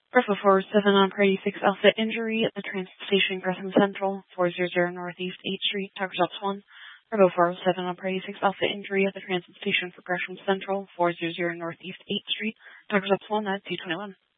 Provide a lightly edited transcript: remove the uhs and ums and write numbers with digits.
Bravo 407 on Party 6 Alpha injury at the Transit Station, Gresham Central, 400 Northeast 8th Street, Tucker Shops 1. Bravo 407 on Party 6 Alpha injury at the Transit Station for Gresham Central, 400 Northeast 8th Street, Tucker Shops 1 at 221.